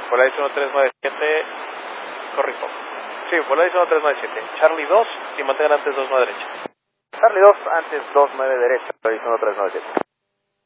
Volaris 1397, correcto. Sí, Volaris 1397. Charlie 2 y mantengan antes 29 derecha. Charlie 2, antes 29 derecha, Volaris 1397.